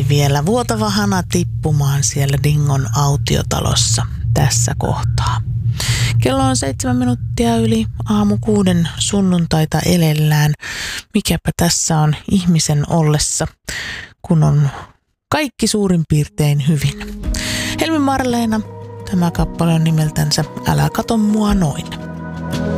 Ei vielä vuotava hana tippumaan siellä Dingon autiotalossa tässä kohtaa. Kello on 7 minuuttia yli aamu 6 sunnuntaita elellään. Mikäpä tässä on ihmisen ollessa, kun on kaikki suurin piirtein hyvin. Helmi Marleena, tämä kappale on nimeltänsä Älä kato mua noin.